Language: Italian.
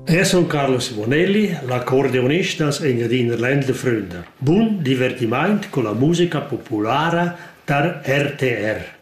Son Carlos Bonelli, l'accordeonista als Engadiner Ländler Fründer. Bun divertiment con la musica popolare der RTR.